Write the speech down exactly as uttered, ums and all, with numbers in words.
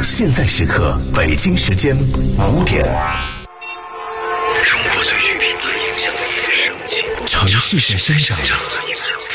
现在时刻，北京时间五点。 中国最具品牌影响力的盛景， 城市在生长，